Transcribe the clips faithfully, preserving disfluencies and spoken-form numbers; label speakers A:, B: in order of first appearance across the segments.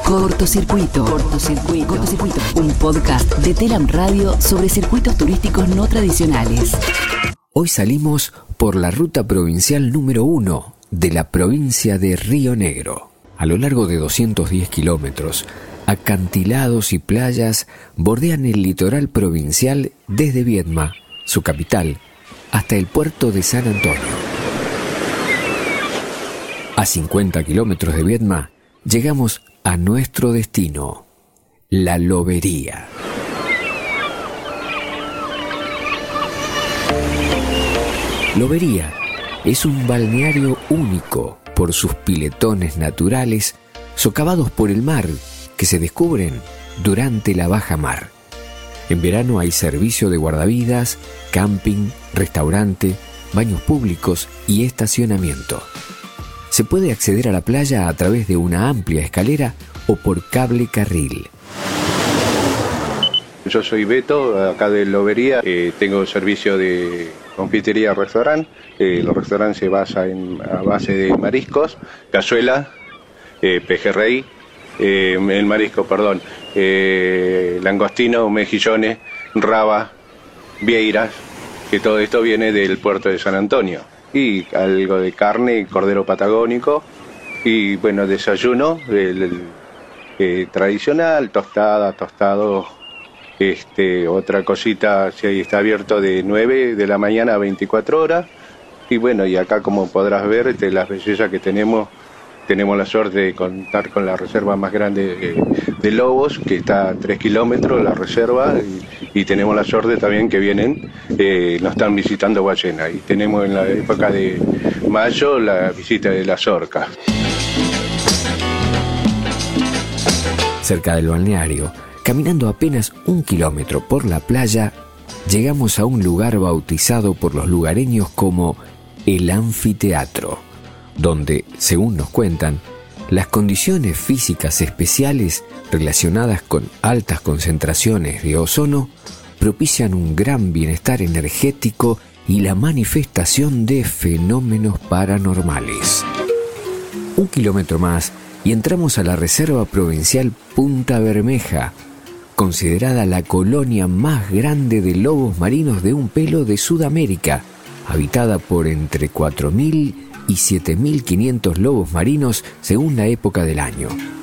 A: Cortocircuito. Cortocircuito. Cortocircuito. Un podcast de Telam Radio sobre circuitos turísticos no tradicionales.
B: Hoy salimos por la ruta provincial número uno de la provincia de Río Negro. A lo largo de doscientos diez kilómetros, acantilados y playas bordean el litoral provincial desde Viedma, su capital, hasta el puerto de San Antonio. A cincuenta kilómetros de Viedma, llegamos a nuestro destino, La Lobería. Lobería es un balneario único por sus piletones naturales socavados por el mar que se descubren durante la baja mar. En verano hay servicio de guardavidas, camping, restaurante, baños públicos y estacionamiento. Se puede acceder a la playa a través de una amplia escalera o por cable carril.
C: Yo soy Beto, acá de Lobería, eh, tengo servicio de confitería restaurante. Eh, los restaurantes se basan en, a base de mariscos, cazuela, eh, pejerrey, eh, el marisco, perdón, eh, langostino, mejillones, raba, vieiras, que todo esto viene del puerto de San Antonio. Y algo de carne, cordero patagónico, y bueno, desayuno el, el, eh, tradicional, tostada, tostado, este, otra cosita, si ahí está abierto de nueve de la mañana a veinticuatro horas, y bueno, y acá como podrás ver, de las bellezas que tenemos, tenemos la suerte de contar con la reserva más grande de, de lobos, que está a tres kilómetros, la reserva, y, y tenemos la suerte también que vienen, eh, nos están visitando ballenas, y tenemos en la época de mayo la visita de las orcas.
B: Cerca del balneario, caminando apenas un kilómetro por la playa, llegamos a un lugar bautizado por los lugareños como el Anfiteatro, donde, según nos cuentan, las condiciones físicas especiales relacionadas con altas concentraciones de ozono propician un gran bienestar energético y la manifestación de fenómenos paranormales. Un kilómetro más y entramos a la Reserva Provincial Punta Bermeja, considerada la colonia más grande de lobos marinos de un pelo de Sudamérica, habitada por entre cuatro mil y siete mil quinientos lobos marinos según la época del año.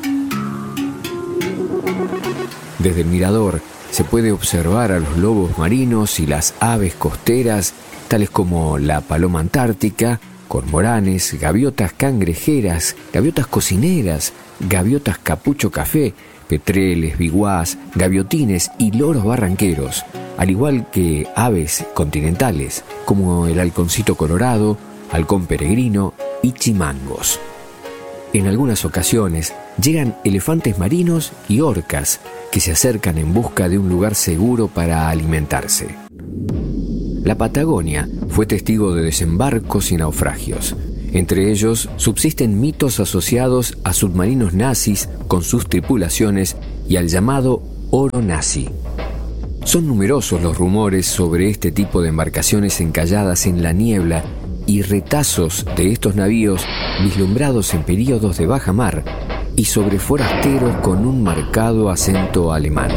B: Desde el mirador se puede observar a los lobos marinos y las aves costeras, tales como la paloma antártica, cormoranes, gaviotas cangrejeras, gaviotas cocineras, gaviotas capucho café, petreles, biguás, gaviotines y loros barranqueros, al igual que aves continentales como el halconcito colorado, halcón peregrino y chimangos. En algunas ocasiones llegan elefantes marinos y orcas que se acercan en busca de un lugar seguro para alimentarse. La Patagonia fue testigo de desembarcos y naufragios. Entre ellos subsisten mitos asociados a submarinos nazis con sus tripulaciones y al llamado oro nazi. Son numerosos los rumores sobre este tipo de embarcaciones encalladas en la niebla y retazos de estos navíos vislumbrados en períodos de baja mar y sobre forasteros con un marcado acento alemán.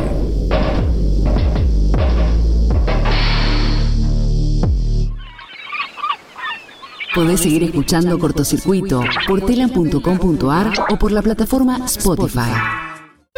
A: Podés seguir escuchando Cortocircuito por telam punto com punto ar o por la plataforma Spotify.